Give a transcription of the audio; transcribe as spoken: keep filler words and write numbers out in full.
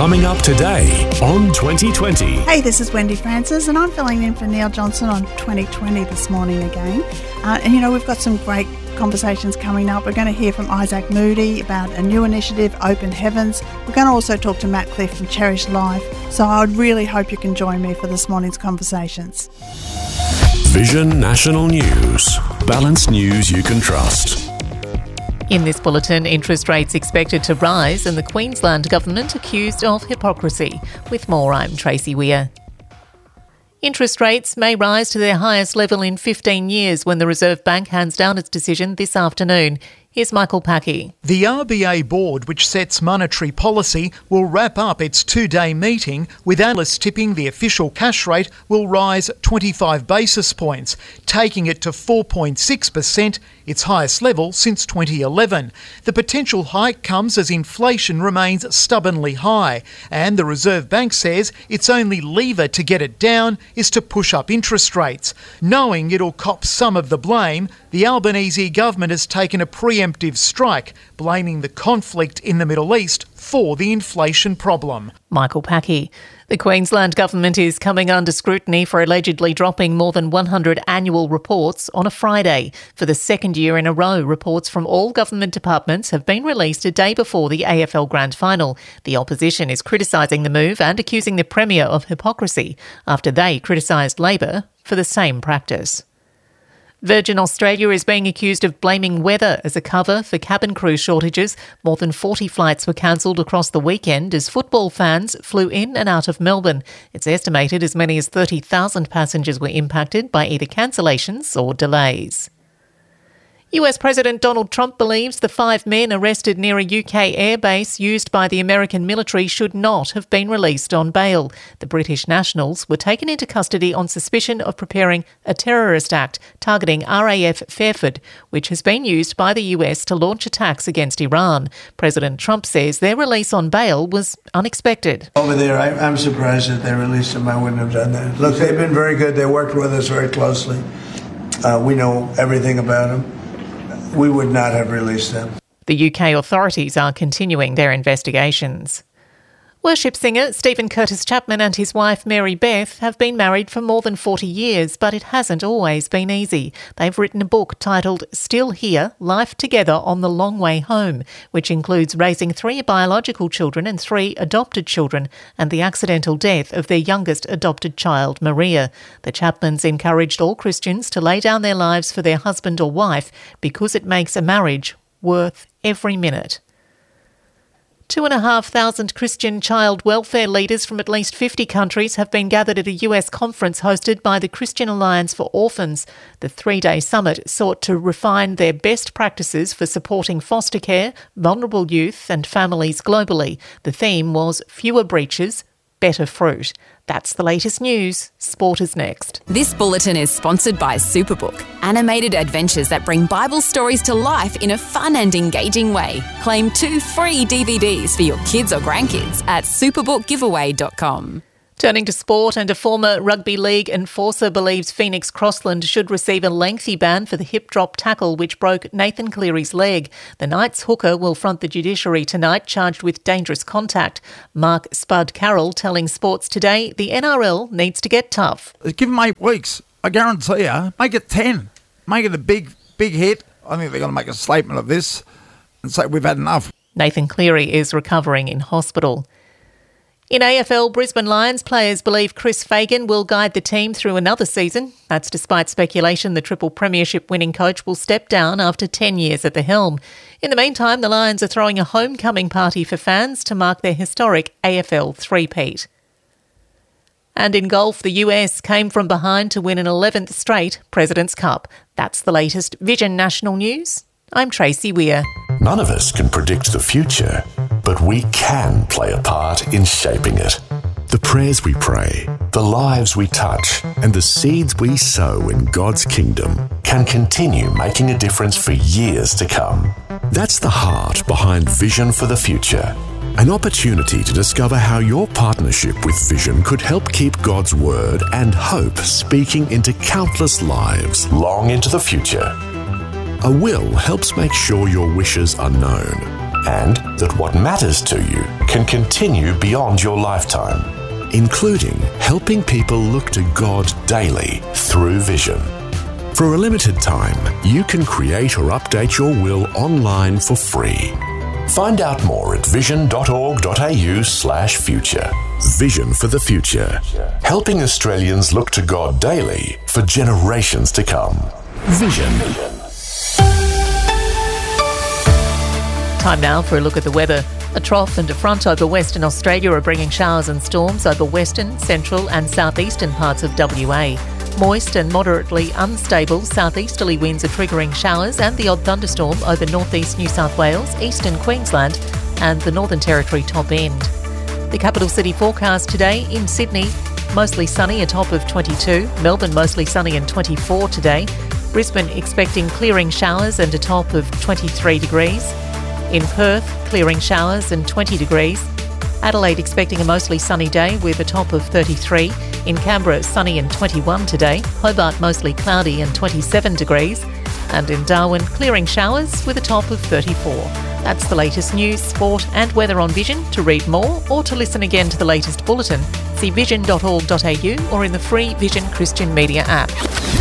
Coming up today on twenty twenty. Hey, this is Wendy Francis and I'm filling in for Neil Johnson on twenty twenty this morning again. Uh, and you know, we've got some great conversations coming up. We're going to hear from Isaac Moody about a new initiative, Open Heavens. We're going to also talk to Matt Cliff from Cherish Life. So I would really hope you can join me for this morning's conversations. Vision National News. Balanced news you can trust. In this bulletin, interest rates expected to rise and the Queensland Government accused of hypocrisy. With more, I'm Tracy Weir. Interest rates may rise to their highest level in fifteen years when the Reserve Bank hands down its decision this afternoon. Here's Michael Packy. The R B A board, which sets monetary policy, will wrap up its two-day meeting with analysts tipping the official cash rate will rise twenty-five basis points, taking it to four point six percent, its highest level since twenty eleven. The potential hike comes as inflation remains stubbornly high, and the Reserve Bank says its only lever to get it down is to push up interest rates. Knowing it'll cop some of the blame, the Albanese government has taken a preemptive strike, blaming the conflict in the Middle East for the inflation problem. Michael Packy. The Queensland Government is coming under scrutiny for allegedly dropping more than one hundred annual reports on a Friday. For the second year in a row, reports from all government departments have been released a day before the A F L Grand Final. The opposition is criticising the move and accusing the Premier of hypocrisy after they criticised Labor for the same practice. Virgin Australia is being accused of blaming weather as a cover for cabin crew shortages. More than forty flights were cancelled across the weekend as football fans flew in and out of Melbourne. It's estimated as many as thirty thousand passengers were impacted by either cancellations or delays. U S President Donald Trump believes the five men arrested near a U K airbase used by the American military should not have been released on bail. The British nationals were taken into custody on suspicion of preparing a terrorist act targeting R A F Fairford, which has been used by the U S to launch attacks against Iran. President Trump says their release on bail was unexpected. Over there, I, I'm surprised that they released them. I wouldn't have done that. Look, they've been very good. They worked with us very closely. Uh, we know everything about them. We would not have released them. The U K authorities are continuing their investigations. Worship singer Stephen Curtis Chapman and his wife Mary Beth have been married for more than forty years, but it hasn't always been easy. They've written a book titled Still Here, Life Together on the Long Way Home, which includes raising three biological children and three adopted children and the accidental death of their youngest adopted child, Maria. The Chapmans encouraged all Christians to lay down their lives for their husband or wife because it makes a marriage worth every minute. Two and a half thousand Christian child welfare leaders from at least fifty countries have been gathered at a U S conference hosted by the Christian Alliance for Orphans. The three-day summit sought to refine their best practices for supporting foster care, vulnerable youth and families globally. The theme was fewer breaches, better fruit. That's the latest news. Sport is next. This bulletin is sponsored by Superbook, animated adventures that bring Bible stories to life in a fun and engaging way. Claim two free D V Ds for your kids or grandkids at superbook giveaway dot com. Turning to sport, and a former rugby league enforcer believes Phoenix Crossland should receive a lengthy ban for the hip drop tackle which broke Nathan Cleary's leg. The Knights hooker will front the judiciary tonight, charged with dangerous contact. Mark Spud Carroll telling Sports Today the N R L needs to get tough. Give them eight weeks. I guarantee you, make it ten. Make it a big, big hit. I think they're going to make a statement of this and say we've had enough. Nathan Cleary is recovering in hospital. In A F L, Brisbane Lions players believe Chris Fagan will guide the team through another season. That's despite speculation the triple premiership winning coach will step down after ten years at the helm. In the meantime, the Lions are throwing a homecoming party for fans to mark their historic A F L three-peat. And in golf, the U S came from behind to win an eleventh straight President's Cup. That's the latest Vision National News. I'm Tracy Weir. None of us can predict the future, but we can play a part in shaping it. The prayers we pray, the lives we touch, and the seeds we sow in God's kingdom can continue making a difference for years to come. That's the heart behind Vision for the Future. An opportunity to discover how your partnership with Vision could help keep God's word and hope speaking into countless lives long into the future. A will helps make sure your wishes are known. and that what matters to you can continue beyond your lifetime, including helping people look to God daily through Vision. For a limited time, you can create or update your will online for free. Find out more at vision.org.au slash future. Vision for the future. Helping Australians look to God daily for generations to come. Vision. Time now for a look at the weather. A trough and a front over Western Australia are bringing showers and storms over western, central and southeastern parts of W A. Moist and moderately unstable southeasterly winds are triggering showers and the odd thunderstorm over northeast New South Wales, eastern Queensland and the Northern Territory top end. The capital city forecast today: in Sydney, mostly sunny, a top of twenty-two. Melbourne, mostly sunny and twenty-four today. Brisbane, expecting clearing showers and a top of twenty-three degrees. In Perth, clearing showers and twenty degrees. Adelaide, expecting a mostly sunny day with a top of thirty-three. In Canberra, sunny and twenty-one today. Hobart, mostly cloudy and twenty-seven degrees. And in Darwin, clearing showers with a top of thirty-four. That's the latest news, sport and weather on Vision. To read more or to listen again to the latest bulletin, see vision dot org dot a u or in the free Vision Christian Media app.